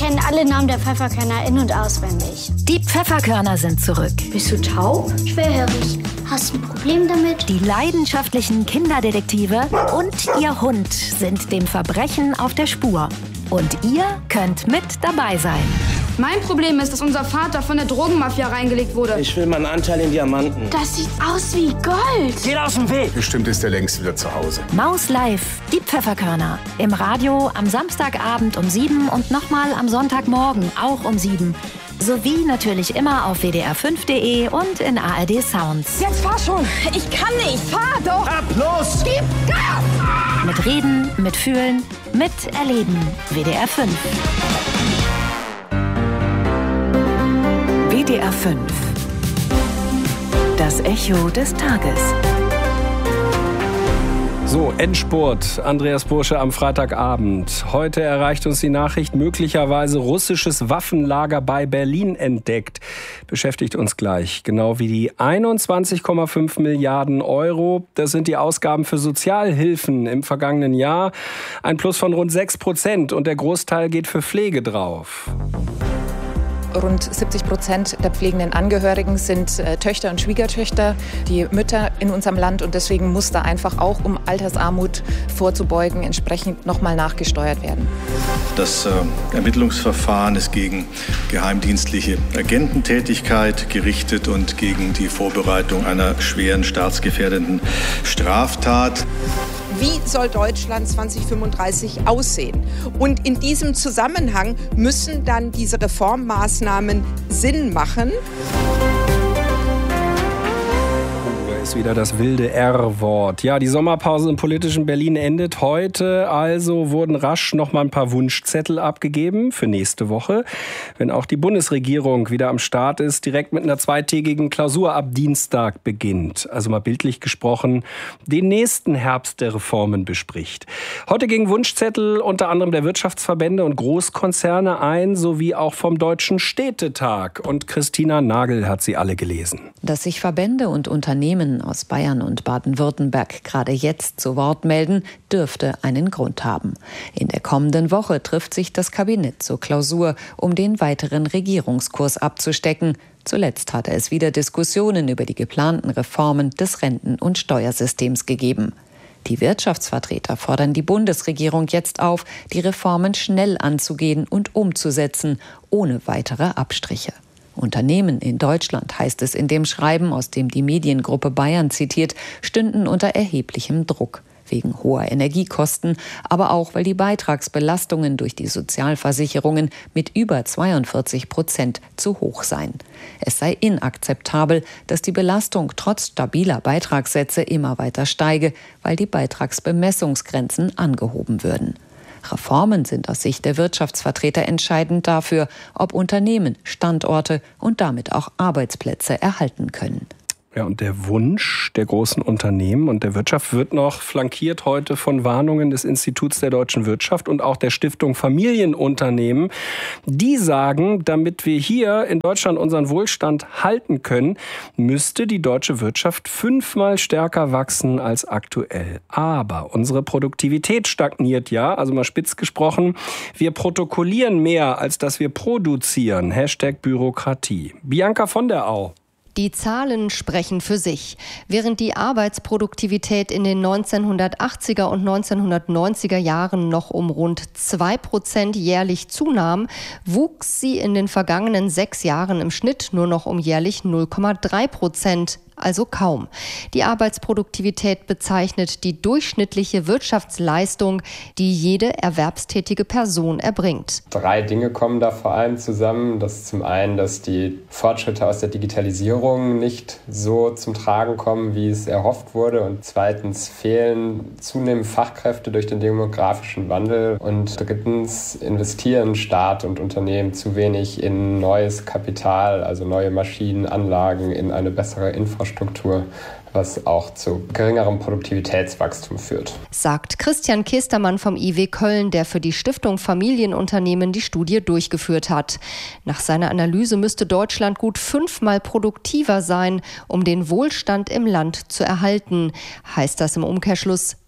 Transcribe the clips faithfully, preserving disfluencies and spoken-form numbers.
kenne alle Namen der Pfefferkörner in- und auswendig. Die Pfefferkörner sind zurück. Bist du taub? Schwerhörig. Hast du ein Problem damit? Die leidenschaftlichen Kinderdetektive und ihr Hund sind dem Verbrechen auf der Spur. Und ihr könnt mit dabei sein. Mein Problem ist, dass unser Vater von der Drogenmafia reingelegt wurde. Ich will meinen Anteil in Diamanten. Das sieht aus wie Gold. Geht aus dem Weg. Bestimmt ist er längst wieder zu Hause. Maus Live, die Pfefferkörner. Im Radio am Samstagabend um sieben und nochmal am Sonntagmorgen auch um sieben. Sowie natürlich immer auf w d r fünf punkt d e und in A R D Sounds. Jetzt fahr schon! Ich kann nicht! Fahr doch! Ab los! Gib Gas! Mit Reden, mit Fühlen, mit Erleben. W D R fünf. W D R fünf. Das Echo des Tages. So, Endspurt. Andreas Bursche am Freitagabend. Heute erreicht uns die Nachricht, möglicherweise russisches Waffenlager bei Berlin entdeckt. Beschäftigt uns gleich. Genau wie die einundzwanzig Komma fünf Milliarden Euro. Das sind die Ausgaben für Sozialhilfen im vergangenen Jahr. Ein Plus von rund sechs Prozent und der Großteil geht für Pflege drauf. Rund siebzig Prozent der pflegenden Angehörigen sind äh, Töchter und Schwiegertöchter, die Mütter in unserem Land. Und deswegen muss da einfach auch, um Altersarmut vorzubeugen, entsprechend nochmal nachgesteuert werden. Das äh, Ermittlungsverfahren ist gegen geheimdienstliche Agententätigkeit gerichtet und gegen die Vorbereitung einer schweren staatsgefährdenden Straftat. Wie soll Deutschland zwanzig fünfunddreißig aussehen? Und in diesem Zusammenhang müssen dann diese Reformmaßnahmen Sinn machen. Ist wieder das wilde R-Wort. Ja, die Sommerpause im politischen Berlin endet heute. Also wurden rasch noch mal ein paar Wunschzettel abgegeben für nächste Woche. Wenn auch die Bundesregierung wieder am Start ist, direkt mit einer zweitägigen Klausur ab Dienstag beginnt. Also mal bildlich gesprochen, den nächsten Herbst der Reformen bespricht. Heute gingen Wunschzettel unter anderem der Wirtschaftsverbände und Großkonzerne ein, sowie auch vom Deutschen Städtetag. Und Christina Nagel hat sie alle gelesen. Dass sich Verbände und Unternehmen aus Bayern und Baden-Württemberg gerade jetzt zu Wort melden, dürfte einen Grund haben. In der kommenden Woche trifft sich das Kabinett zur Klausur, um den weiteren Regierungskurs abzustecken. Zuletzt hatte es wieder Diskussionen über die geplanten Reformen des Renten- und Steuersystems gegeben. Die Wirtschaftsvertreter fordern die Bundesregierung jetzt auf, die Reformen schnell anzugehen und umzusetzen, ohne weitere Abstriche. Unternehmen in Deutschland, heißt es in dem Schreiben, aus dem die Mediengruppe Bayern zitiert, stünden unter erheblichem Druck. Wegen hoher Energiekosten, aber auch, weil die Beitragsbelastungen durch die Sozialversicherungen mit über zweiundvierzig Prozent zu hoch seien. Es sei inakzeptabel, dass die Belastung trotz stabiler Beitragssätze immer weiter steige, weil die Beitragsbemessungsgrenzen angehoben würden. Reformen sind aus Sicht der Wirtschaftsvertreter entscheidend dafür, ob Unternehmen Standorte und damit auch Arbeitsplätze erhalten können. Ja, und der Wunsch der großen Unternehmen und der Wirtschaft wird noch flankiert heute von Warnungen des Instituts der deutschen Wirtschaft und auch der Stiftung Familienunternehmen. Die sagen, damit wir hier in Deutschland unseren Wohlstand halten können, müsste die deutsche Wirtschaft fünfmal stärker wachsen als aktuell. Aber unsere Produktivität stagniert ja, also mal spitz gesprochen. Wir protokollieren mehr, als dass wir produzieren. Hashtag Bürokratie. Bianca von der Au. Die Zahlen sprechen für sich. Während die Arbeitsproduktivität in den neunzehnhundertachtziger und neunzehnhundertneunziger Jahren noch um rund zwei Prozent jährlich zunahm, wuchs sie in den vergangenen sechs Jahren im Schnitt nur noch um jährlich null Komma drei Prozent. Also kaum. Die Arbeitsproduktivität bezeichnet die durchschnittliche Wirtschaftsleistung, die jede erwerbstätige Person erbringt. Drei Dinge kommen da vor allem zusammen. Das ist zum einen, dass die Fortschritte aus der Digitalisierung nicht so zum Tragen kommen, wie es erhofft wurde. Und zweitens fehlen zunehmend Fachkräfte durch den demografischen Wandel. Und drittens investieren Staat und Unternehmen zu wenig in neues Kapital, also neue Maschinen, Anlagen, in eine bessere Infrastruktur. Struktur, was auch zu geringerem Produktivitätswachstum führt. Sagt Christian Kestermann vom I W Köln, der für die Stiftung Familienunternehmen die Studie durchgeführt hat. Nach seiner Analyse müsste Deutschland gut fünfmal produktiver sein, um den Wohlstand im Land zu erhalten. Heißt das im Umkehrschluss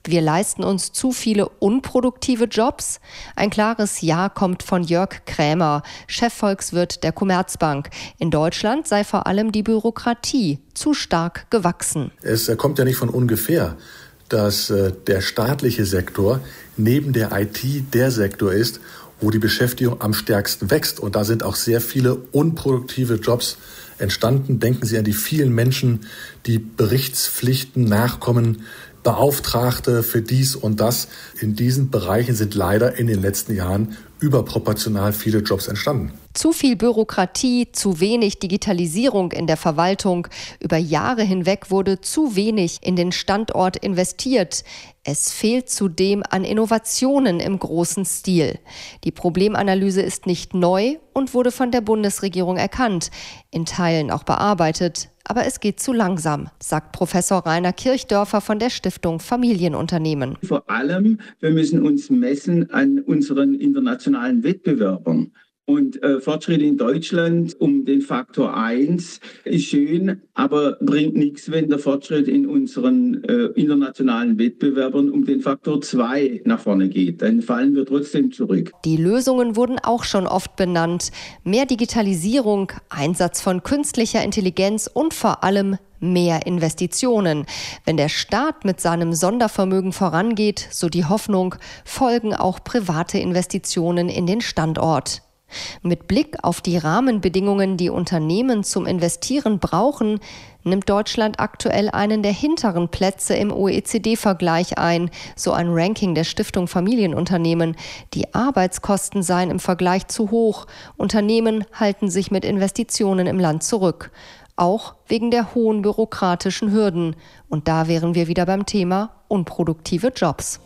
Wir leisten uns zu viele unproduktive Jobs? Ein klares Ja kommt von Jörg Krämer, Chefvolkswirt der Commerzbank. In Deutschland sei vor allem die Bürokratie zu stark gewachsen. Es kommt ja nicht von ungefähr, dass der staatliche Sektor neben der I T der Sektor ist, wo die Beschäftigung am stärksten wächst. Und da sind auch sehr viele unproduktive Jobs entstanden. Denken Sie an die vielen Menschen, die Berichtspflichten nachkommen, Beauftragte für dies und das. In diesen Bereichen sind leider in den letzten Jahren überproportional viele Jobs entstanden. Zu viel Bürokratie, zu wenig Digitalisierung in der Verwaltung. Über Jahre hinweg wurde zu wenig in den Standort investiert. Es fehlt zudem an Innovationen im großen Stil. Die Problemanalyse ist nicht neu und wurde von der Bundesregierung erkannt, in Teilen auch bearbeitet. Aber es geht zu langsam, sagt Professor Rainer Kirchdörfer von der Stiftung Familienunternehmen. Vor allem, wir müssen uns messen an unseren internationalen Wettbewerbern. Und äh, Fortschritt in Deutschland um den Faktor eins ist schön, aber bringt nichts, wenn der Fortschritt in unseren äh, internationalen Wettbewerbern um den Faktor zwei nach vorne geht. Dann fallen wir trotzdem zurück. Die Lösungen wurden auch schon oft benannt. Mehr Digitalisierung, Einsatz von künstlicher Intelligenz und vor allem mehr Investitionen. Wenn der Staat mit seinem Sondervermögen vorangeht, so die Hoffnung, folgen auch private Investitionen in den Standort. Mit Blick auf die Rahmenbedingungen, die Unternehmen zum Investieren brauchen, nimmt Deutschland aktuell einen der hinteren Plätze im O E C D-Vergleich ein, so ein Ranking der Stiftung Familienunternehmen. Die Arbeitskosten seien im Vergleich zu hoch. Unternehmen halten sich mit Investitionen im Land zurück. Auch wegen der hohen bürokratischen Hürden. Und da wären wir wieder beim Thema unproduktive Jobs.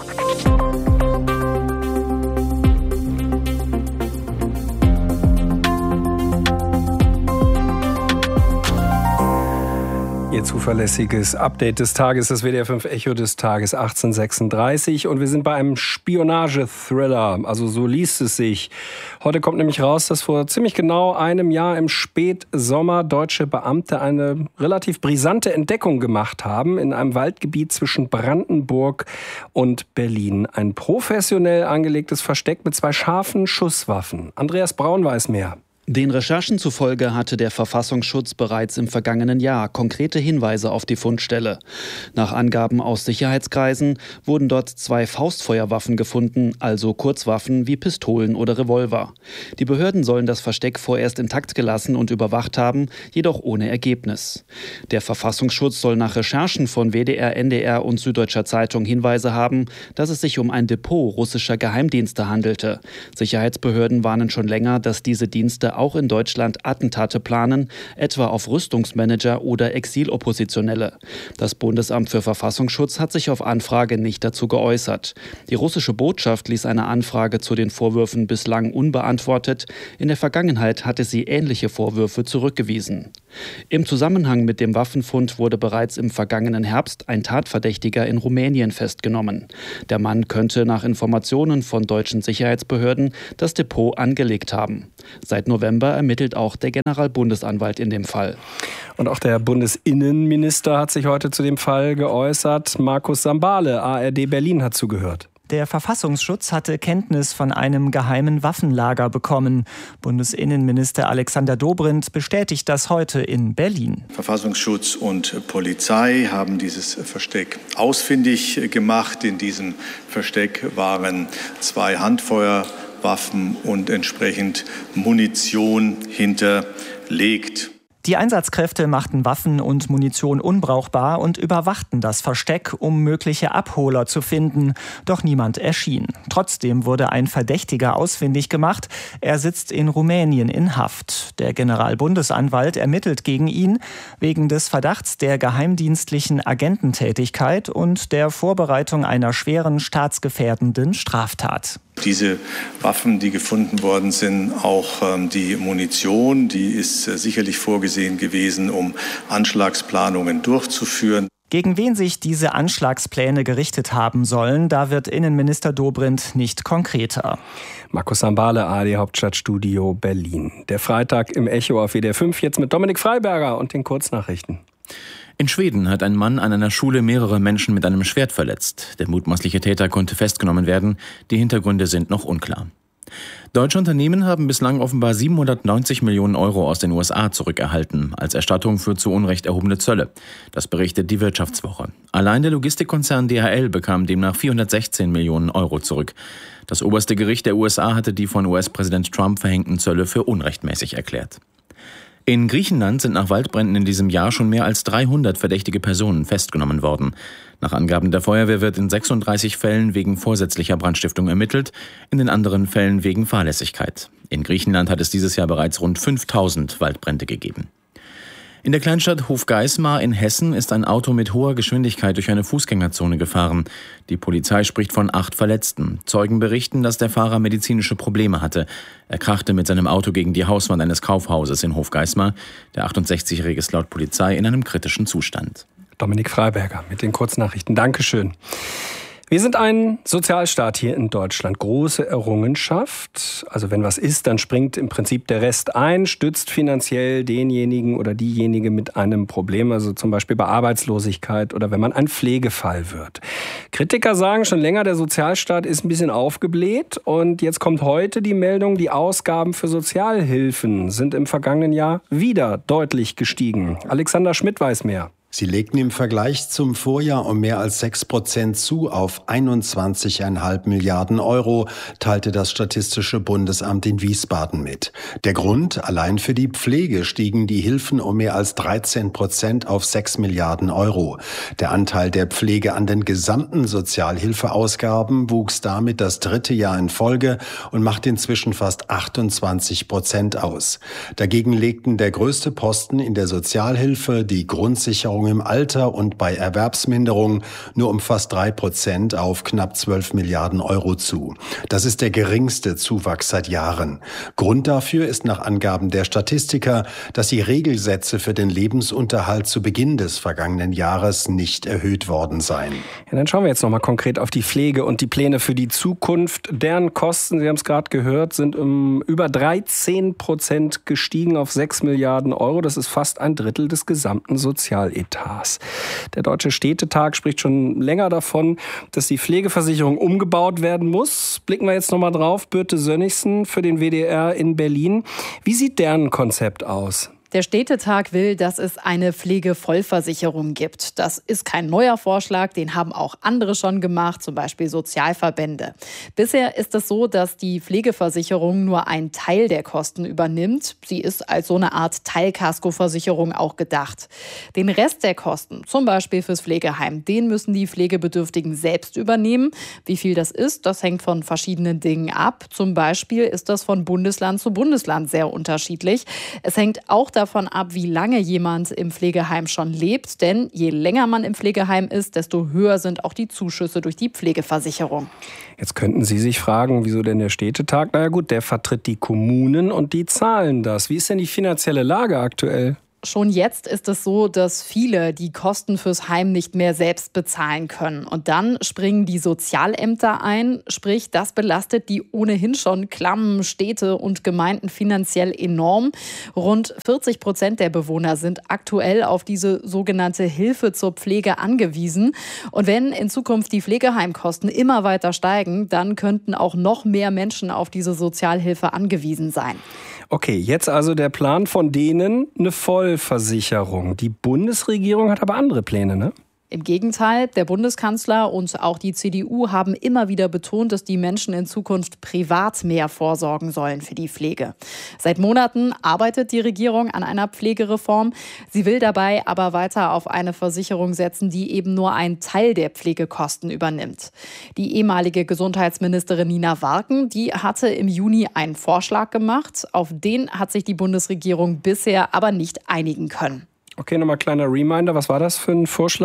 Ihr zuverlässiges Update des Tages, das W D R fünf Echo des Tages achtzehn Uhr sechsunddreißig. Und wir sind bei einem Spionage-Thriller, also so liest es sich. Heute kommt nämlich raus, dass vor ziemlich genau einem Jahr im Spätsommer deutsche Beamte eine relativ brisante Entdeckung gemacht haben in einem Waldgebiet zwischen Brandenburg und Berlin. Ein professionell angelegtes Versteck mit zwei scharfen Schusswaffen. Andreas Braun weiß mehr. Den Recherchen zufolge hatte der Verfassungsschutz bereits im vergangenen Jahr konkrete Hinweise auf die Fundstelle. Nach Angaben aus Sicherheitskreisen wurden dort zwei Faustfeuerwaffen gefunden, also Kurzwaffen wie Pistolen oder Revolver. Die Behörden sollen das Versteck vorerst intakt gelassen und überwacht haben, jedoch ohne Ergebnis. Der Verfassungsschutz soll nach Recherchen von W D R, N D R und Süddeutscher Zeitung Hinweise haben, dass es sich um ein Depot russischer Geheimdienste handelte. Sicherheitsbehörden warnen schon länger, dass diese Dienste auch in Deutschland Attentate planen, etwa auf Rüstungsmanager oder Exiloppositionelle. Das Bundesamt für Verfassungsschutz hat sich auf Anfrage nicht dazu geäußert. Die russische Botschaft ließ eine Anfrage zu den Vorwürfen bislang unbeantwortet. In der Vergangenheit hatte sie ähnliche Vorwürfe zurückgewiesen. Im Zusammenhang mit dem Waffenfund wurde bereits im vergangenen Herbst ein Tatverdächtiger in Rumänien festgenommen. Der Mann könnte nach Informationen von deutschen Sicherheitsbehörden das Depot angelegt haben. Seit November ermittelt auch der Generalbundesanwalt in dem Fall. Und auch der Bundesinnenminister hat sich heute zu dem Fall geäußert. Markus Sambale, A R D Berlin, hat zugehört. Der Verfassungsschutz hatte Kenntnis von einem geheimen Waffenlager bekommen. Bundesinnenminister Alexander Dobrindt bestätigt das heute in Berlin. Verfassungsschutz und Polizei haben dieses Versteck ausfindig gemacht. In diesem Versteck waren zwei Handfeuerwaffen und entsprechend Munition hinterlegt. Die Einsatzkräfte machten Waffen und Munition unbrauchbar und überwachten das Versteck, um mögliche Abholer zu finden. Doch niemand erschien. Trotzdem wurde ein Verdächtiger ausfindig gemacht. Er sitzt in Rumänien in Haft. Der Generalbundesanwalt ermittelt gegen ihn wegen des Verdachts der geheimdienstlichen Agententätigkeit und der Vorbereitung einer schweren staatsgefährdenden Straftat. Diese Waffen, die gefunden worden sind, auch ähm, die Munition, die ist äh, sicherlich vorgesehen gewesen, um Anschlagsplanungen durchzuführen. Gegen wen sich diese Anschlagspläne gerichtet haben sollen, da wird Innenminister Dobrindt nicht konkreter. Markus Sambale, A R D Hauptstadtstudio Berlin. Der Freitag im Echo auf W D R fünf, jetzt mit Dominik Freiberger und den Kurznachrichten. In Schweden hat ein Mann an einer Schule mehrere Menschen mit einem Schwert verletzt. Der mutmaßliche Täter konnte festgenommen werden. Die Hintergründe sind noch unklar. Deutsche Unternehmen haben bislang offenbar siebenhundertneunzig Millionen Euro aus den U S A zurückerhalten, als Erstattung für zu Unrecht erhobene Zölle. Das berichtet die Wirtschaftswoche. Allein der Logistikkonzern D H L bekam demnach vierhundertsechzehn Millionen Euro zurück. Das oberste Gericht der U S A hatte die von U S-Präsident Trump verhängten Zölle für unrechtmäßig erklärt. In Griechenland sind nach Waldbränden in diesem Jahr schon mehr als dreihundert verdächtige Personen festgenommen worden. Nach Angaben der Feuerwehr wird in sechsunddreißig Fällen wegen vorsätzlicher Brandstiftung ermittelt, in den anderen Fällen wegen Fahrlässigkeit. In Griechenland hat es dieses Jahr bereits rund fünftausend Waldbrände gegeben. In der Kleinstadt Hofgeismar in Hessen ist ein Auto mit hoher Geschwindigkeit durch eine Fußgängerzone gefahren. Die Polizei spricht von acht Verletzten. Zeugen berichten, dass der Fahrer medizinische Probleme hatte. Er krachte mit seinem Auto gegen die Hauswand eines Kaufhauses in Hofgeismar. Der achtundsechzigjährige ist laut Polizei in einem kritischen Zustand. Dominik Freiberger mit den Kurznachrichten. Dankeschön. Wir sind ein Sozialstaat hier in Deutschland. Große Errungenschaft. Also wenn was ist, dann springt im Prinzip der Rest ein, stützt finanziell denjenigen oder diejenige mit einem Problem, also zum Beispiel bei Arbeitslosigkeit oder wenn man ein Pflegefall wird. Kritiker sagen schon länger, der Sozialstaat ist ein bisschen aufgebläht. Und jetzt kommt heute die Meldung, die Ausgaben für Sozialhilfen sind im vergangenen Jahr wieder deutlich gestiegen. Alexander Schmidt weiß mehr. Sie legten im Vergleich zum Vorjahr um mehr als sechs Prozent zu auf einundzwanzig Komma fünf Milliarden Euro, teilte das Statistische Bundesamt in Wiesbaden mit. Der Grund: allein für die Pflege stiegen die Hilfen um mehr als dreizehn Prozent auf sechs Milliarden Euro. Der Anteil der Pflege an den gesamten Sozialhilfeausgaben wuchs damit das dritte Jahr in Folge und macht inzwischen fast achtundzwanzig Prozent aus. Dagegen legten der größte Posten in der Sozialhilfe, die Grundsicherung im Alter und bei Erwerbsminderung nur um fast drei Prozent auf knapp zwölf Milliarden Euro zu. Das ist der geringste Zuwachs seit Jahren. Grund dafür ist nach Angaben der Statistiker, dass die Regelsätze für den Lebensunterhalt zu Beginn des vergangenen Jahres nicht erhöht worden seien. Ja, dann schauen wir jetzt nochmal konkret auf die Pflege und die Pläne für die Zukunft. Deren Kosten, Sie haben es gerade gehört, sind um über dreizehn Prozent gestiegen auf sechs Milliarden Euro. Das ist fast ein Drittel des gesamten Sozialetats. Der Deutsche Städtetag spricht schon länger davon, dass die Pflegeversicherung umgebaut werden muss. Blicken wir jetzt nochmal drauf. Birte Sönnigsen für den W D R in Berlin. Wie sieht deren Konzept aus? Der Städtetag will, dass es eine Pflegevollversicherung gibt. Das ist kein neuer Vorschlag, den haben auch andere schon gemacht, zum Beispiel Sozialverbände. Bisher ist es so, dass die Pflegeversicherung nur einen Teil der Kosten übernimmt. Sie ist als so eine Art Teilkaskoversicherung auch gedacht. Den Rest der Kosten, zum Beispiel fürs Pflegeheim, den müssen die Pflegebedürftigen selbst übernehmen. Wie viel das ist, das hängt von verschiedenen Dingen ab. Zum Beispiel ist das von Bundesland zu Bundesland sehr unterschiedlich. Es hängt auch davon ab, wie lange jemand im Pflegeheim schon lebt. Denn je länger man im Pflegeheim ist, desto höher sind auch die Zuschüsse durch die Pflegeversicherung. Jetzt könnten Sie sich fragen, wieso denn der Städtetag? Na ja gut, der vertritt die Kommunen und die zahlen das. Wie ist denn die finanzielle Lage aktuell? Schon jetzt ist es so, dass viele die Kosten fürs Heim nicht mehr selbst bezahlen können. Und dann springen die Sozialämter ein. Sprich, das belastet die ohnehin schon klammen Städte und Gemeinden finanziell enorm. Rund vierzig Prozent der Bewohner sind aktuell auf diese sogenannte Hilfe zur Pflege angewiesen. Und wenn in Zukunft die Pflegeheimkosten immer weiter steigen, dann könnten auch noch mehr Menschen auf diese Sozialhilfe angewiesen sein. Okay, jetzt also der Plan von denen, eine Vollversicherung. Die Bundesregierung hat aber andere Pläne, ne? Im Gegenteil, der Bundeskanzler und auch die C D U haben immer wieder betont, dass die Menschen in Zukunft privat mehr vorsorgen sollen für die Pflege. Seit Monaten arbeitet die Regierung an einer Pflegereform. Sie will dabei aber weiter auf eine Versicherung setzen, die eben nur einen Teil der Pflegekosten übernimmt. Die ehemalige Gesundheitsministerin Nina Warken, die hatte im Juni einen Vorschlag gemacht. Auf den hat sich die Bundesregierung bisher aber nicht einigen können. Okay, nochmal kleiner Reminder. Was war das für ein Vorschlag?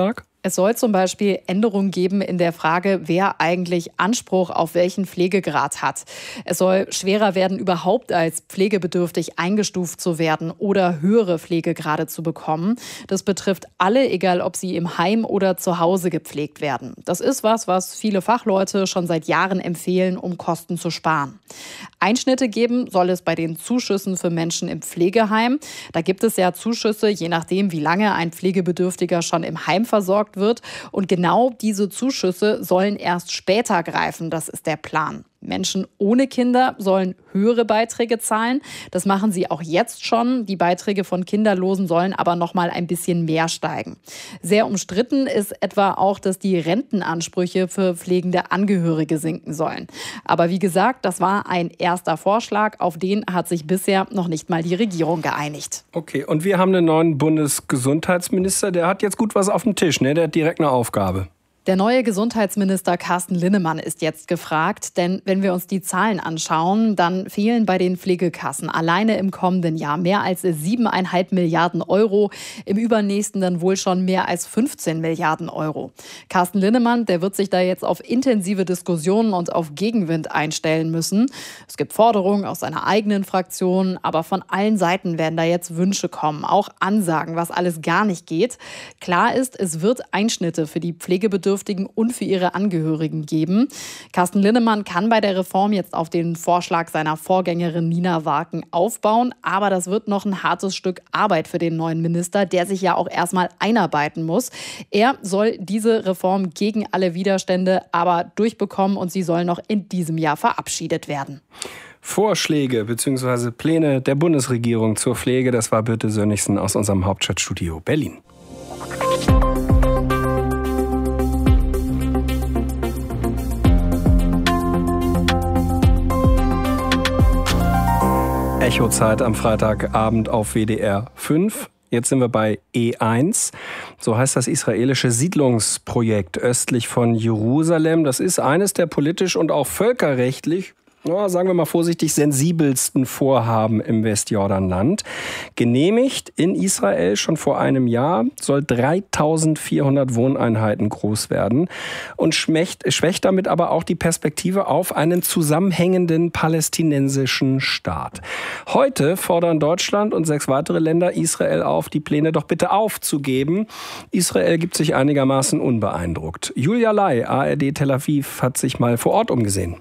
Es soll zum Beispiel Änderungen geben in der Frage, wer eigentlich Anspruch auf welchen Pflegegrad hat. Es soll schwerer werden, überhaupt als pflegebedürftig eingestuft zu werden oder höhere Pflegegrade zu bekommen. Das betrifft alle, egal ob sie im Heim oder zu Hause gepflegt werden. Das ist was, was viele Fachleute schon seit Jahren empfehlen, um Kosten zu sparen. Einschnitte geben soll es bei den Zuschüssen für Menschen im Pflegeheim. Da gibt es ja Zuschüsse, je nachdem, wie lange ein Pflegebedürftiger schon im Heim versorgt wird. Und genau diese Zuschüsse sollen erst später greifen. Das ist der Plan. Menschen ohne Kinder sollen höhere Beiträge zahlen. Das machen sie auch jetzt schon. Die Beiträge von Kinderlosen sollen aber noch mal ein bisschen mehr steigen. Sehr umstritten ist etwa auch, dass die Rentenansprüche für pflegende Angehörige sinken sollen. Aber wie gesagt, das war ein erster Vorschlag. Auf den hat sich bisher noch nicht mal die Regierung geeinigt. Okay, und wir haben einen neuen Bundesgesundheitsminister. Der hat jetzt gut was auf dem Tisch, ne? Der hat direkt eine Aufgabe. Der neue Gesundheitsminister Carsten Linnemann ist jetzt gefragt, denn wenn wir uns die Zahlen anschauen, dann fehlen bei den Pflegekassen alleine im kommenden Jahr mehr als siebeneinhalb Milliarden Euro, im übernächsten dann wohl schon mehr als fünfzehn Milliarden Euro. Carsten Linnemann, der wird sich da jetzt auf intensive Diskussionen und auf Gegenwind einstellen müssen. Es gibt Forderungen aus seiner eigenen Fraktion, aber von allen Seiten werden da jetzt Wünsche kommen, auch Ansagen, was alles gar nicht geht. Klar ist, es wird Einschnitte für die Pflegebedürftigen und für ihre Angehörigen geben. Carsten Linnemann kann bei der Reform jetzt auf den Vorschlag seiner Vorgängerin Nina Warken aufbauen. Aber das wird noch ein hartes Stück Arbeit für den neuen Minister, der sich ja auch erstmal einarbeiten muss. Er soll diese Reform gegen alle Widerstände aber durchbekommen und sie soll noch in diesem Jahr verabschiedet werden. Vorschläge bzw. Pläne der Bundesregierung zur Pflege, das war Birte Sönnigsen aus unserem Hauptstadtstudio Berlin. Echozeit am Freitagabend auf W D R fünf. Jetzt sind wir bei E eins. So heißt das israelische Siedlungsprojekt östlich von Jerusalem. Das ist eines der politisch und auch völkerrechtlich, ja, sagen wir mal vorsichtig, sensibelsten Vorhaben im Westjordanland. Genehmigt in Israel schon vor einem Jahr, soll dreitausendvierhundert Wohneinheiten groß werden und schwächt, schwächt damit aber auch die Perspektive auf einen zusammenhängenden palästinensischen Staat. Heute fordern Deutschland und sechs weitere Länder Israel auf, die Pläne doch bitte aufzugeben. Israel gibt sich einigermaßen unbeeindruckt. Julia Lai, A R D Tel Aviv, hat sich mal vor Ort umgesehen.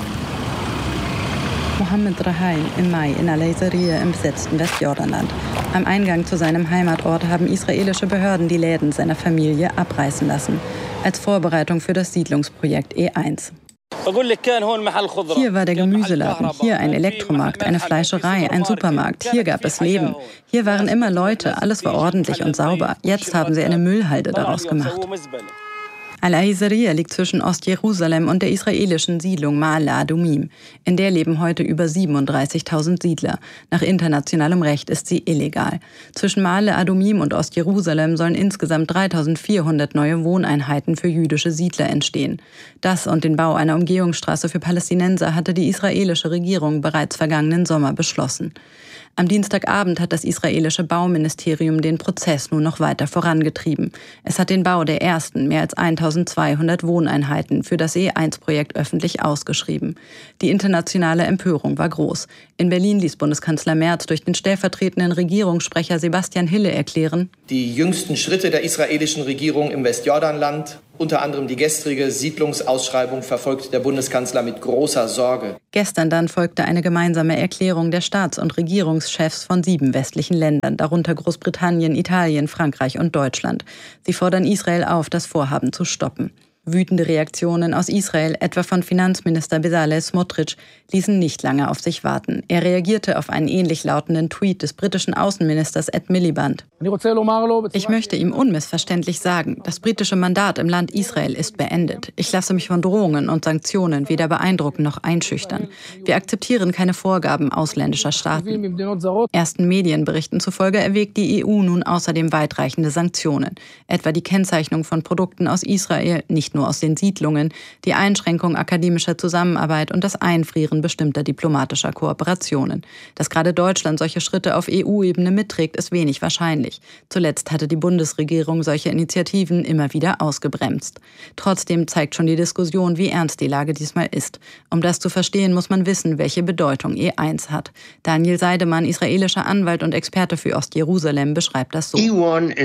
Mohammed Rahail im Mai in Al-Aizariya im besetzten Westjordanland. Am Eingang zu seinem Heimatort haben israelische Behörden die Läden seiner Familie abreißen lassen, als Vorbereitung für das Siedlungsprojekt E eins. Hier war der Gemüseladen, hier ein Elektromarkt, eine Fleischerei, ein Supermarkt. Hier gab es Leben. Hier waren immer Leute, alles war ordentlich und sauber. Jetzt haben sie eine Müllhalde daraus gemacht. Al-Aizariya liegt zwischen Ostjerusalem und der israelischen Siedlung Ma'ale Adumim. In der leben heute über siebenunddreißigtausend Siedler. Nach internationalem Recht ist sie illegal. Zwischen Ma'ale Adumim und Ostjerusalem sollen insgesamt dreitausendvierhundert neue Wohneinheiten für jüdische Siedler entstehen. Das und den Bau einer Umgehungsstraße für Palästinenser hatte die israelische Regierung bereits vergangenen Sommer beschlossen. Am Dienstagabend hat das israelische Bauministerium den Prozess nun noch weiter vorangetrieben. Es hat den Bau der ersten mehr als eintausendzweihundert Wohneinheiten für das E eins Projekt öffentlich ausgeschrieben. Die internationale Empörung war groß. In Berlin ließ Bundeskanzler Merz durch den stellvertretenden Regierungssprecher Sebastian Hille erklären: Die jüngsten Schritte der israelischen Regierung im Westjordanland, unter anderem die gestrige Siedlungsausschreibung, verfolgt der Bundeskanzler mit großer Sorge. Gestern dann folgte eine gemeinsame Erklärung der Staats- und Regierungschefs von sieben westlichen Ländern, darunter Großbritannien, Italien, Frankreich und Deutschland. Sie fordern Israel auf, das Vorhaben zu stoppen. Wütende Reaktionen aus Israel, etwa von Finanzminister Bezalel Smotrich, ließen nicht lange auf sich warten. Er reagierte auf einen ähnlich lautenden Tweet des britischen Außenministers Ed Miliband. Ich möchte ihm unmissverständlich sagen, das britische Mandat im Land Israel ist beendet. Ich lasse mich von Drohungen und Sanktionen weder beeindrucken noch einschüchtern. Wir akzeptieren keine Vorgaben ausländischer Staaten. Ersten Medienberichten zufolge erwägt die E U nun außerdem weitreichende Sanktionen, etwa die Kennzeichnung von Produkten aus Israel nicht nur aus den Siedlungen. Die Einschränkung akademischer Zusammenarbeit und das Einfrieren bestimmter diplomatischer Kooperationen. Dass gerade Deutschland solche Schritte auf E U-Ebene mitträgt, ist wenig wahrscheinlich. Zuletzt hatte die Bundesregierung solche Initiativen immer wieder ausgebremst. Trotzdem zeigt schon die Diskussion, wie ernst die Lage diesmal ist. Um das zu verstehen, muss man wissen, welche Bedeutung E eins hat. Daniel Seidemann, israelischer Anwalt und Experte für Ostjerusalem, beschreibt das so. E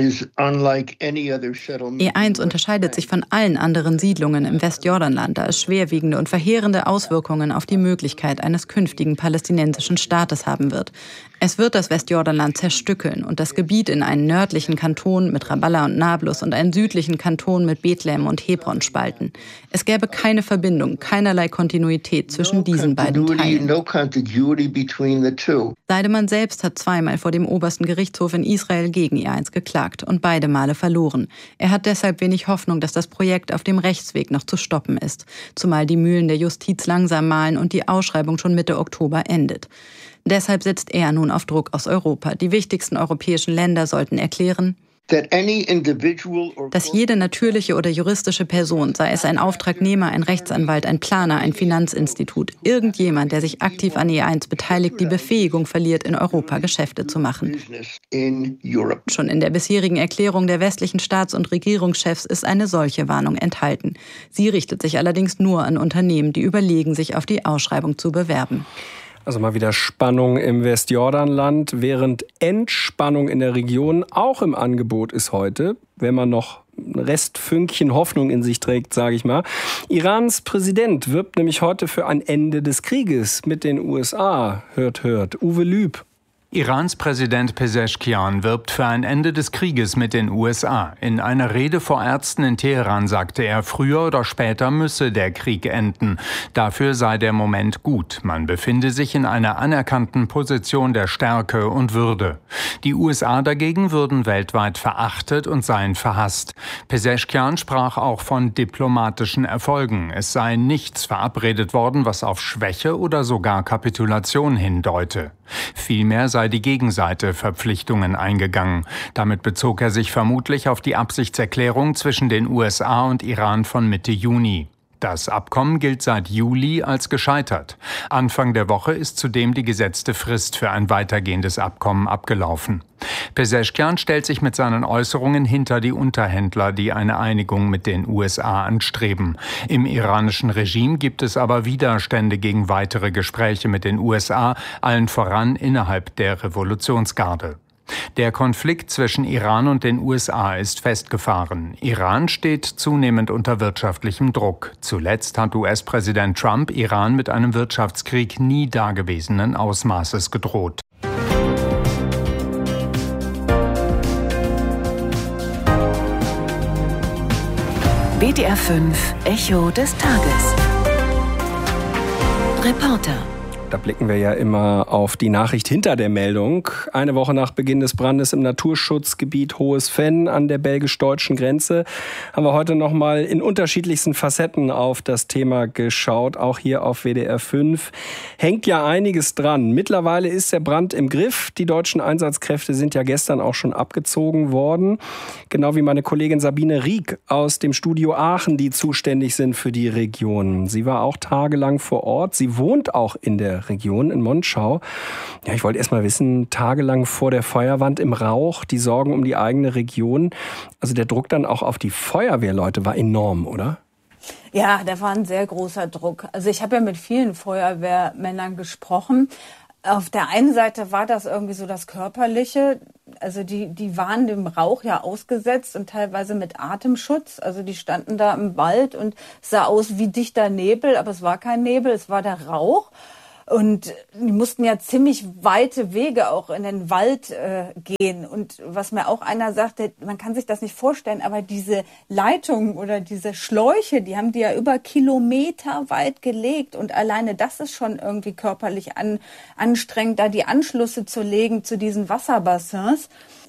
eins unterscheidet sich von allen anderen Siedlungen im Westjordanland, da es schwerwiegende und verheerende Auswirkungen auf die Möglichkeit eines künftigen palästinensischen Staates haben wird. Es wird das Westjordanland zerstückeln und das Gebiet in einen nördlichen Kanton mit Ramallah und Nablus und einen südlichen Kanton mit Bethlehem und Hebron spalten. Es gäbe keine Verbindung, keinerlei Kontinuität zwischen diesen beiden Teilen. Seidemann selbst hat zweimal vor dem obersten Gerichtshof in Israel gegen E eins geklagt und beide Male verloren. Er hat deshalb wenig Hoffnung, dass das Projekt auf dem Rechtsweg noch zu stoppen ist, zumal die Mühlen der Justiz langsam mahlen und die Ausschreibung schon Mitte Oktober endet. Deshalb setzt er nun auf Druck aus Europa. Die wichtigsten europäischen Länder sollten erklären, dass jede natürliche oder juristische Person, sei es ein Auftragnehmer, ein Rechtsanwalt, ein Planer, ein Finanzinstitut, irgendjemand, der sich aktiv an E eins beteiligt, die Befähigung verliert, in Europa Geschäfte zu machen. Schon in der bisherigen Erklärung der westlichen Staats- und Regierungschefs ist eine solche Warnung enthalten. Sie richtet sich allerdings nur an Unternehmen, die überlegen, sich auf die Ausschreibung zu bewerben. Also mal wieder Spannung im Westjordanland, während Entspannung in der Region auch im Angebot ist heute, wenn man noch ein Restfünkchen Hoffnung in sich trägt, sage ich mal. Irans Präsident wirbt nämlich heute für ein Ende des Krieges mit den U S A. Hört, hört. Uwe Lüb. Irans Präsident Pezeshkian wirbt für ein Ende des Krieges mit den U S A. In einer Rede vor Ärzten in Teheran sagte er, früher oder später müsse der Krieg enden. Dafür sei der Moment gut. Man befinde sich in einer anerkannten Position der Stärke und Würde. Die U S A dagegen würden weltweit verachtet und seien verhasst. Pezeshkian sprach auch von diplomatischen Erfolgen. Es sei nichts verabredet worden, was auf Schwäche oder sogar Kapitulation hindeute. Vielmehr sei die Gegenseite Verpflichtungen eingegangen. Damit bezog er sich vermutlich auf die Absichtserklärung zwischen den U S A und Iran von Mitte Juni. Das Abkommen gilt seit Juli als gescheitert. Anfang der Woche ist zudem die gesetzte Frist für ein weitergehendes Abkommen abgelaufen. Pezeshkian stellt sich mit seinen Äußerungen hinter die Unterhändler, die eine Einigung mit den U S A anstreben. Im iranischen Regime gibt es aber Widerstände gegen weitere Gespräche mit den U S A, allen voran innerhalb der Revolutionsgarde. Der Konflikt zwischen Iran und den U S A ist festgefahren. Iran steht zunehmend unter wirtschaftlichem Druck. Zuletzt hat U S-Präsident Trump Iran mit einem Wirtschaftskrieg nie dagewesenen Ausmaßes gedroht. B D R fünf Echo des Tages. Reporter. Da blicken wir ja immer auf die Nachricht hinter der Meldung. Eine Woche nach Beginn des Brandes im Naturschutzgebiet Hohes Venn an der belgisch-deutschen Grenze haben wir heute noch mal in unterschiedlichsten Facetten auf das Thema geschaut. Auch hier auf W D R fünf hängt ja einiges dran. Mittlerweile ist der Brand im Griff. Die deutschen Einsatzkräfte sind ja gestern auch schon abgezogen worden. Genau wie meine Kollegin Sabine Rieck aus dem Studio Aachen, die zuständig sind für die Region. Sie war auch tagelang vor Ort. Sie wohnt auch in der Region in Monschau. Ja, ich wollte erst mal wissen, tagelang vor der Feuerwand im Rauch, die Sorgen um die eigene Region. Also der Druck dann auch auf die Feuerwehrleute war enorm, oder? Ja, da war ein sehr großer Druck. Also ich habe ja mit vielen Feuerwehrmännern gesprochen. Auf der einen Seite war das irgendwie so das Körperliche. Also die, die waren dem Rauch ja ausgesetzt und teilweise mit Atemschutz. Also die standen da im Wald und es sah aus wie dichter Nebel, aber es war kein Nebel, es war der Rauch. Und die mussten ja ziemlich weite Wege auch in den Wald äh, gehen. Und was mir auch einer sagte, man kann sich das nicht vorstellen, aber diese Leitungen oder diese Schläuche, die haben die ja über Kilometer weit gelegt. Und alleine das ist schon irgendwie körperlich an, anstrengend, da die Anschlüsse zu legen zu diesen Wasserbassins.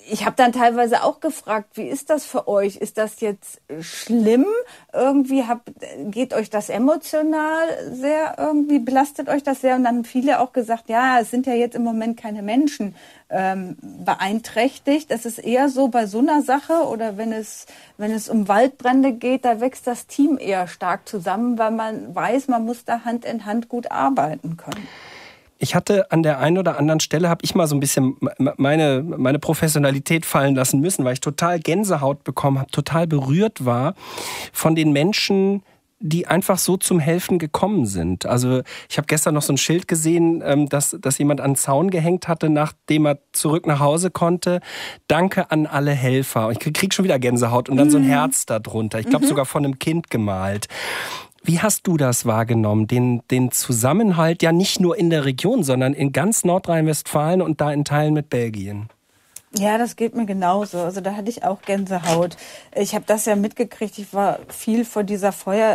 ich habe dann teilweise auch gefragt, wie ist das für euch? Ist das jetzt schlimm? Irgendwie habt, geht euch das emotional sehr, irgendwie belastet euch das sehr? Und dann haben viele auch gesagt, ja, es sind ja jetzt im Moment keine Menschen ähm, beeinträchtigt. Das ist eher so bei so einer Sache oder wenn es, wenn es um Waldbrände geht, da wächst das Team eher stark zusammen, weil man weiß, man muss da Hand in Hand gut arbeiten können. Ich hatte an der einen oder anderen Stelle, habe ich mal so ein bisschen meine, meine Professionalität fallen lassen müssen, weil ich total Gänsehaut bekommen habe, total berührt war von den Menschen, die einfach so zum Helfen gekommen sind. Also ich habe gestern noch so ein Schild gesehen, dass, dass jemand an den Zaun gehängt hatte, nachdem er zurück nach Hause konnte. Danke an alle Helfer. Und ich kriege schon wieder Gänsehaut und dann mhm. so ein Herz da drunter. Ich glaube mhm. sogar von einem Kind gemalt. Wie hast du das wahrgenommen, den, den Zusammenhalt ja nicht nur in der Region, sondern in ganz Nordrhein-Westfalen und da in Teilen mit Belgien? Ja, das geht mir genauso. Also da hatte ich auch Gänsehaut. Ich habe das ja mitgekriegt. Ich war viel vor dieser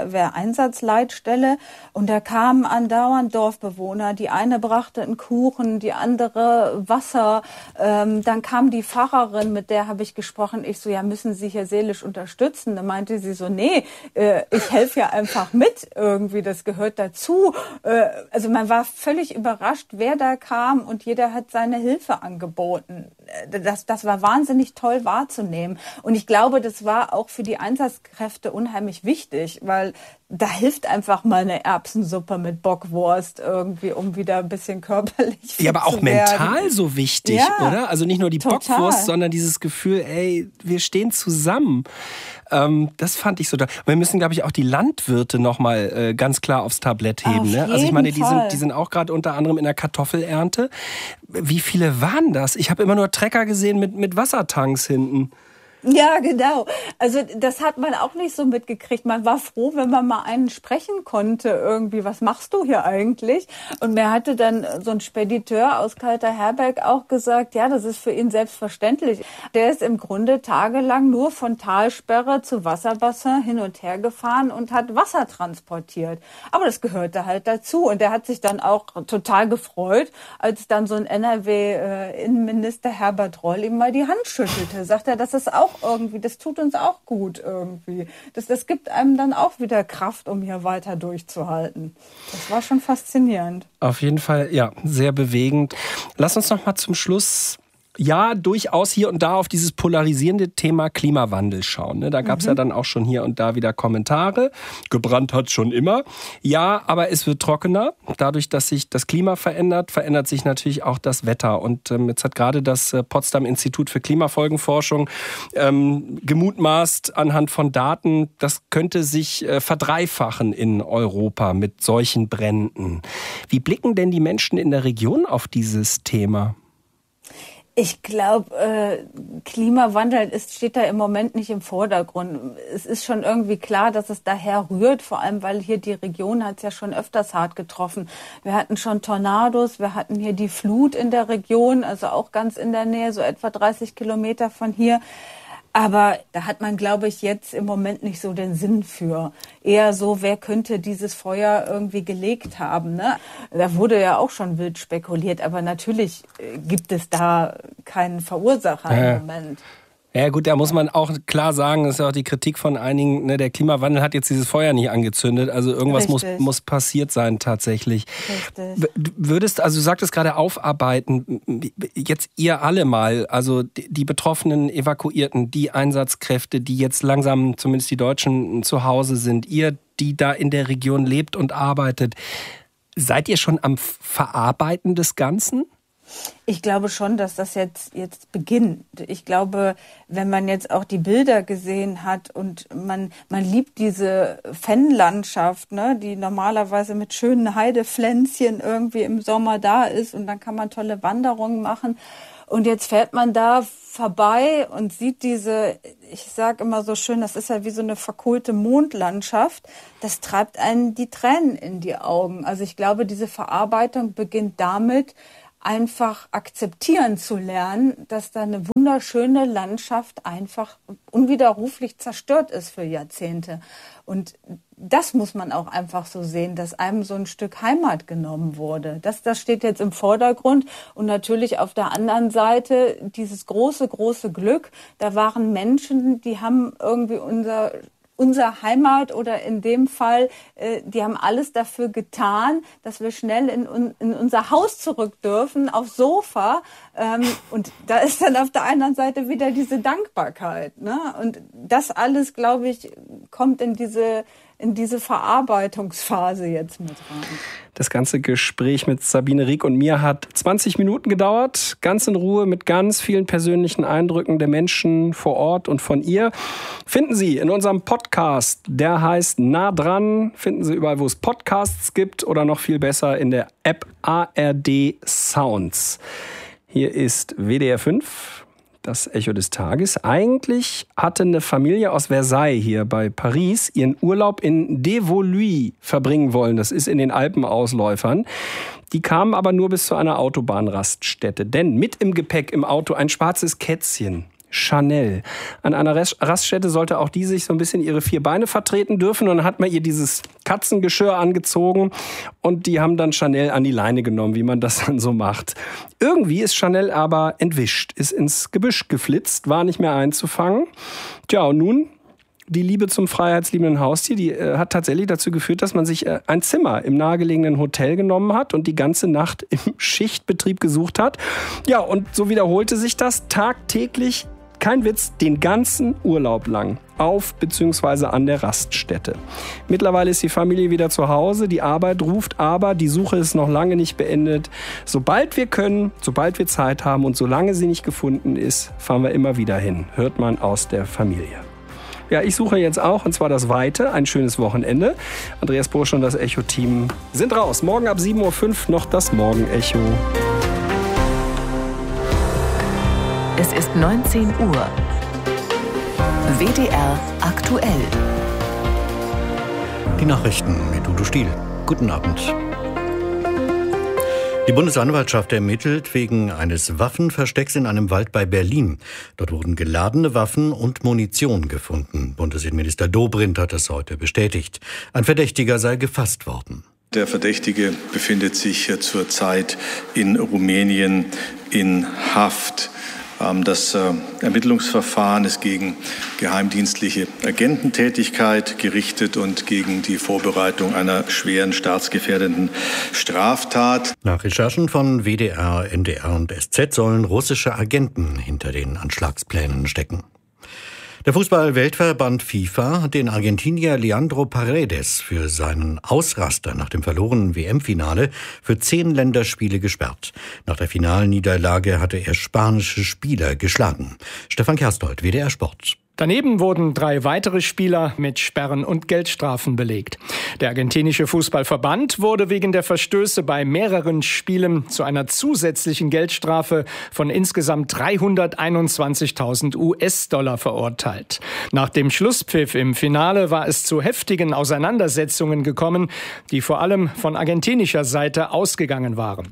Feuerwehreinsatzleitstelle und da kamen andauernd Dorfbewohner. Die eine brachte einen Kuchen, die andere Wasser. Ähm, dann kam die Pfarrerin, mit der habe ich gesprochen. Ich so, ja, müssen Sie hier seelisch unterstützen? Da meinte sie so, nee, äh, ich helfe ja einfach mit irgendwie. Das gehört dazu. Äh, also man war völlig überrascht, wer da kam und jeder hat seine Hilfe angeboten. Das, das war wahnsinnig toll wahrzunehmen. Und ich glaube, das war auch für die Einsatzkräfte unheimlich wichtig, weil da hilft einfach mal eine Erbsensuppe mit Bockwurst irgendwie, um wieder ein bisschen körperlich fit Ja, aber auch zu werden. Mental so wichtig, ja, oder? Also nicht nur die total. Bockwurst, sondern dieses Gefühl, ey, wir stehen zusammen. Ähm, das fand ich so toll. Wir müssen, glaube ich, auch die Landwirte noch mal äh, ganz klar aufs Tablett heben. Auf Ne? Also ich jeden meine, die Fall. sind, die sind auch gerade unter anderem in der Kartoffelernte. Wie viele waren das? Ich habe immer nur Trecker gesehen mit, mit Wassertanks hinten. Ja, genau. Also das hat man auch nicht so mitgekriegt. Man war froh, wenn man mal einen sprechen konnte irgendwie. Was machst du hier eigentlich? Und mir hatte dann so ein Spediteur aus Kalter-Herberg auch gesagt, ja, das ist für ihn selbstverständlich. Der ist im Grunde tagelang nur von Talsperre zu Wasserbassin hin und her gefahren und hat Wasser transportiert. Aber das gehörte halt dazu. Und der hat sich dann auch total gefreut, als dann so ein N R W-Innenminister Herbert Reul ihm mal die Hand schüttelte. Sagt er, das ist auch irgendwie, das tut uns auch gut irgendwie. Das, das gibt einem dann auch wieder Kraft, um hier weiter durchzuhalten. Das war schon faszinierend. Auf jeden Fall, ja, sehr bewegend. Lass uns noch mal zum Schluss ja durchaus hier und da auf dieses polarisierende Thema Klimawandel schauen. Ne? Da gab es mhm. ja dann auch schon hier und da wieder Kommentare. Gebrannt hat schon immer. Ja, aber es wird trockener. Dadurch, dass sich das Klima verändert, verändert sich natürlich auch das Wetter. Und ähm, jetzt hat gerade das äh, Potsdam-Institut für Klimafolgenforschung ähm, gemutmaßt anhand von Daten, das könnte sich äh, verdreifachen in Europa mit solchen Bränden. Wie blicken denn die Menschen in der Region auf dieses Thema? Ich glaube, äh, Klimawandel ist, steht da im Moment nicht im Vordergrund. Es ist schon irgendwie klar, dass es daher rührt, vor allem weil hier die Region hat es ja schon öfters hart getroffen. Wir hatten schon Tornados, wir hatten hier die Flut in der Region, also auch ganz in der Nähe, so etwa dreißig Kilometer von hier. Aber da hat man, glaube ich, jetzt im Moment nicht so den Sinn für. Eher so, wer könnte dieses Feuer irgendwie gelegt haben, ne? Da wurde ja auch schon wild spekuliert, aber natürlich gibt es da keinen Verursacher äh. im Moment. Ja gut, da muss man auch klar sagen, das ist ja auch die Kritik von einigen, ne, der Klimawandel hat jetzt dieses Feuer nicht angezündet, also irgendwas muss, muss passiert sein tatsächlich. Richtig. Würdest, also du sagtest gerade aufarbeiten, jetzt ihr alle mal, also die, die betroffenen Evakuierten, die Einsatzkräfte, die jetzt langsam, zumindest die Deutschen, zu Hause sind, ihr, die da in der Region lebt und arbeitet, seid ihr schon am Verarbeiten des Ganzen? Ich glaube schon, dass das jetzt, jetzt beginnt. Ich glaube, wenn man jetzt auch die Bilder gesehen hat und man, man liebt diese Fennlandschaft, ne, die normalerweise mit schönen Heidepflänzchen irgendwie im Sommer da ist und dann kann man tolle Wanderungen machen. Und jetzt fährt man da vorbei und sieht diese, ich sage immer so schön, das ist ja wie so eine verkohlte Mondlandschaft. Das treibt einen die Tränen in die Augen. Also ich glaube, diese Verarbeitung beginnt damit, einfach akzeptieren zu lernen, dass da eine wunderschöne Landschaft einfach unwiderruflich zerstört ist für Jahrzehnte. Und das muss man auch einfach so sehen, dass einem so ein Stück Heimat genommen wurde. Das, das steht jetzt im Vordergrund. Und natürlich auf der anderen Seite dieses große, große Glück. Da waren Menschen, die haben irgendwie unser Unsere Heimat oder in dem Fall, äh, die haben alles dafür getan, dass wir schnell in, in unser Haus zurück dürfen, aufs Sofa. Ähm, und da ist dann auf der anderen Seite wieder diese Dankbarkeit. Ne? Und das alles, glaube ich, kommt in diese in diese Verarbeitungsphase jetzt mit rein. Das ganze Gespräch mit Sabine Rieck und mir hat zwanzig Minuten gedauert, ganz in Ruhe mit ganz vielen persönlichen Eindrücken der Menschen vor Ort und von ihr. Finden Sie in unserem Podcast, der heißt Nah dran, finden Sie überall, wo es Podcasts gibt oder noch viel besser in der App A R D Sounds. Hier ist W D R fünf. Das Echo des Tages. Eigentlich hatte eine Familie aus Versailles hier bei Paris ihren Urlaub in Devoluy verbringen wollen. Das ist in den Alpenausläufern. Die kamen aber nur bis zu einer Autobahnraststätte. Denn mit im Gepäck im Auto ein schwarzes Kätzchen. Chanel. An einer Raststätte sollte auch die sich so ein bisschen ihre vier Beine vertreten dürfen. Und dann hat man ihr dieses Katzengeschirr angezogen und die haben dann Chanel an die Leine genommen, wie man das dann so macht. Irgendwie ist Chanel aber entwischt, ist ins Gebüsch geflitzt, war nicht mehr einzufangen. Tja, und nun die Liebe zum freiheitsliebenden Haustier, die äh, hat tatsächlich dazu geführt, dass man sich äh, ein Zimmer im nahegelegenen Hotel genommen hat und die ganze Nacht im Schichtbetrieb gesucht hat. Ja, und so wiederholte sich das tagtäglich. Kein Witz, den ganzen Urlaub lang auf bzw. an der Raststätte. Mittlerweile ist die Familie wieder zu Hause, die Arbeit ruft, aber die Suche ist noch lange nicht beendet. Sobald wir können, sobald wir Zeit haben und solange sie nicht gefunden ist, fahren wir immer wieder hin, hört man aus der Familie. Ja, ich suche jetzt auch, und zwar das Weite, ein schönes Wochenende. Andreas Bursch und das Echo-Team sind raus. Morgen ab sieben Uhr fünf noch das Morgenecho. Es ist neunzehn Uhr. W D R aktuell. Die Nachrichten mit Udo Stiel. Guten Abend. Die Bundesanwaltschaft ermittelt wegen eines Waffenverstecks in einem Wald bei Berlin. Dort wurden geladene Waffen und Munition gefunden. Bundesinnenminister Dobrindt hat das heute bestätigt. Ein Verdächtiger sei gefasst worden. Der Verdächtige befindet sich zurzeit in Rumänien in Haft. Das Ermittlungsverfahren ist gegen geheimdienstliche Agententätigkeit gerichtet und gegen die Vorbereitung einer schweren staatsgefährdenden Straftat. Nach Recherchen von W D R, N D R und S Z sollen russische Agenten hinter den Anschlagsplänen stecken. Der Fußball-Weltverband FIFA hat den Argentinier Leandro Paredes für seinen Ausraster nach dem verlorenen W M-Finale für zehn Länderspiele gesperrt. Nach der finalen Niederlage hatte er spanische Spieler geschlagen. Stefan Kerstold, W D R Sport. Daneben wurden drei weitere Spieler mit Sperren und Geldstrafen belegt. Der argentinische Fußballverband wurde wegen der Verstöße bei mehreren Spielen zu einer zusätzlichen Geldstrafe von insgesamt dreihunderteinundzwanzigtausend U S-Dollar verurteilt. Nach dem Schlusspfiff im Finale war es zu heftigen Auseinandersetzungen gekommen, die vor allem von argentinischer Seite ausgegangen waren.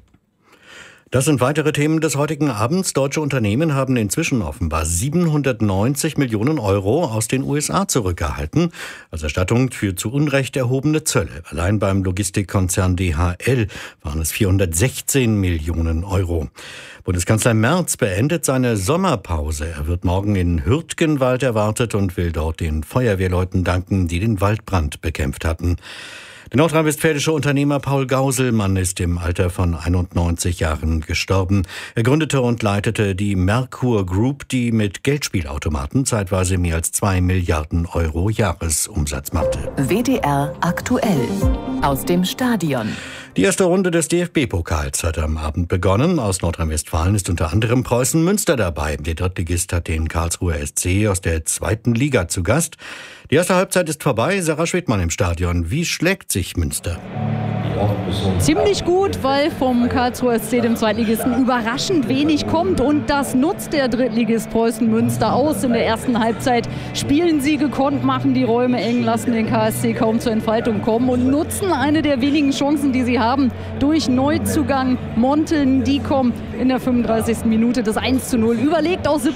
Das sind weitere Themen des heutigen Abends. Deutsche Unternehmen haben inzwischen offenbar siebenhundertneunzig Millionen Euro aus den U S A zurückerhalten, als Erstattung für zu Unrecht erhobene Zölle. Allein beim Logistikkonzern D H L waren es vierhundertsechzehn Millionen Euro. Bundeskanzler Merz beendet seine Sommerpause. Er wird morgen in Hürtgenwald erwartet und will dort den Feuerwehrleuten danken, die den Waldbrand bekämpft hatten. Der nordrhein-westfälische Unternehmer Paul Gauselmann ist im Alter von einundneunzig Jahren gestorben. Er gründete und leitete die Merkur Group, die mit Geldspielautomaten zeitweise mehr als zwei Milliarden Euro Jahresumsatz machte. W D R aktuell aus dem Stadion. Die erste Runde des D F B-Pokals hat am Abend begonnen. Aus Nordrhein-Westfalen ist unter anderem Preußen Münster dabei. Der Drittligist hat den Karlsruher S C aus der zweiten Liga zu Gast. Die erste Halbzeit ist vorbei. Sarah Schwedmann im Stadion. Wie schlägt sich Münster? Die Ziemlich gut, weil vom Karlsruher S C, dem Zweitligisten, überraschend wenig kommt. Und das nutzt der Drittligist Preußen Münster aus. In der ersten Halbzeit spielen sie gekonnt, machen die Räume eng, lassen den K S C kaum zur Entfaltung kommen und nutzen eine der wenigen Chancen, die sie haben, durch Neuzugang Monte Ndicom in der fünfunddreißigsten Minute das eins zu null. Überlegt aus